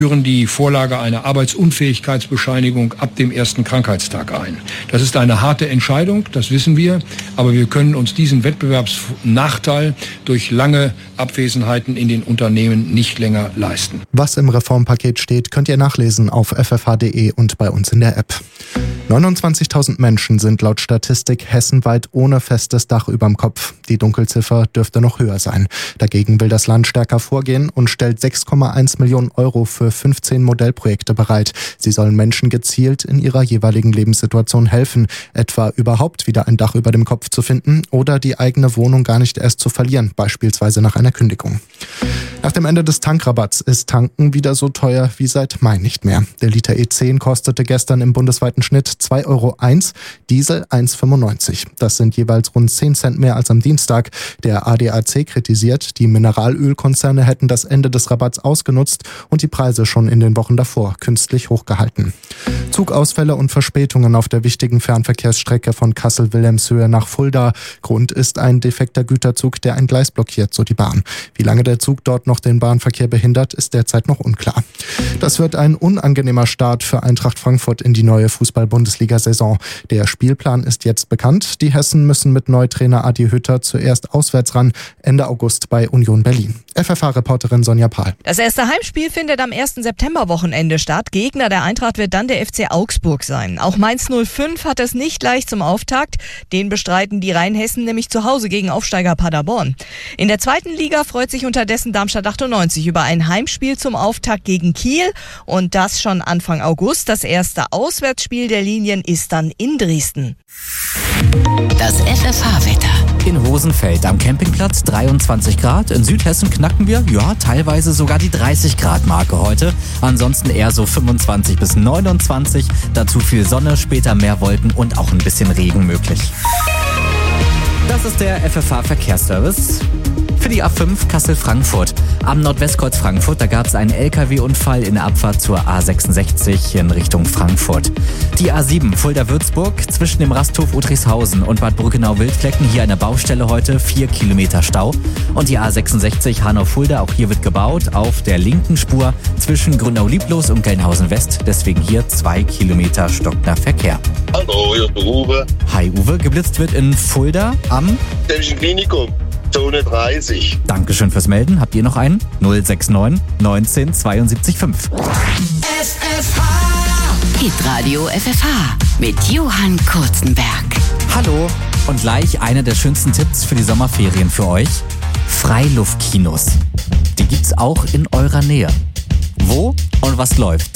führen die Vorlage einer Arbeitsunfähigkeitsbescheinigung ab dem ersten Krankheitstag ein. Das ist eine harte Entscheidung, das wissen wir, aber wir können uns diesen Wettbewerbsnachteil durch lange Abwesenheiten in den Unternehmen nicht länger leisten. Was im Reformpaket steht, könnt ihr nachlesen auf ffh.de und bei uns in der App. 29.000 Menschen sind laut Statistik hessenweit ohne festes Dach überm Kopf. Die Dunkelziffer dürfte noch höher sein. Dagegen will das Land stärker vorgehen und stellt 6,1 Millionen Euro für 15 Modellprojekte bereit. Sie sollen Menschen gezielt in ihrer jeweiligen Lebenssituation helfen, etwa überhaupt wieder ein Dach über dem Kopf zu finden oder die eigene Wohnung gar nicht erst zu verlieren, beispielsweise nach einer Kündigung. Nach dem Ende des Tankrabatts ist Tanken wieder so teuer wie seit Mai nicht mehr. Der Liter E10 kostete gestern im bundesweiten Schnitt 2,01 Euro, Diesel 1,95. Das sind jeweils rund 10 Cent mehr als am Dienstag. Der ADAC kritisiert, die Mineralölkonzerne hätten das Ende des Rabatts ausgenutzt und die Preise schon in den Wochen davor künstlich hochgehalten. Zugausfälle und Verspätungen auf der wichtigen Fernverkehrsstrecke von Kassel-Wilhelmshöhe nach Fulda. Grund ist ein defekter Güterzug, der ein Gleis blockiert, so die Bahn. Wie lange der Zug dort noch den Bahnverkehr behindert, ist derzeit noch unklar. Das wird ein unangenehmer Start für Eintracht Frankfurt in die neue Fußball-Bundesliga-Saison. Der Spielplan ist jetzt bekannt. Die Hessen müssen mit Neutrainer Adi Hütter zuerst auswärts ran, Ende August bei Union Berlin. FFH-Reporterin Sonja Pahl. Das erste Heimspiel findet am 1. September-Wochenende statt. Gegner der Eintracht wird dann der FC Augsburg sein. Auch Mainz 05 hat es nicht leicht zum Auftakt. Den bestreiten die Rheinhessen nämlich zu Hause gegen Aufsteiger Paderborn. In der zweiten Liga freut sich unterdessen Darmstadt 98 über ein Heimspiel zum Auftakt gegen Kiel und das schon Anfang August. Das erste Auswärtsspiel der Linien ist dann in Dresden. Das FFH-Wetter. In Hosenfeld am Campingplatz 23 Grad. In Südhessen knacken wir, teilweise sogar die 30 Grad Marke heute. Ansonsten eher so 25 bis 29. Dazu viel Sonne, später mehr Wolken und auch ein bisschen Regen möglich. Das ist der FFH-Verkehrsservice. Für die A5 Kassel-Frankfurt. Am Nordwestkreuz Frankfurt, da gab es einen LKW-Unfall in der Abfahrt zur A66 in Richtung Frankfurt. Die A7 Fulda-Würzburg zwischen dem Rasthof Udrickhausen und Bad Brückenau-Wildflecken. Hier eine Baustelle heute, 4 Kilometer Stau. Und die A66 Hanau-Fulda, auch hier wird gebaut, auf der linken Spur zwischen Grünau-Lieblos und Gelnhausen-West. Deswegen hier 2 Kilometer stockender Verkehr. Hallo, hier ist der Uwe. Hi Uwe, geblitzt wird in Fulda am Dänischen Klinikum. Zone 30. Dankeschön fürs Melden. Habt ihr noch einen? 069 19 72 5. FFH. Hitradio FFH mit Johann Kurzenberg. Hallo und gleich einer der schönsten Tipps für die Sommerferien für euch. Freiluftkinos. Die gibt's auch in eurer Nähe. Wo und was läuft?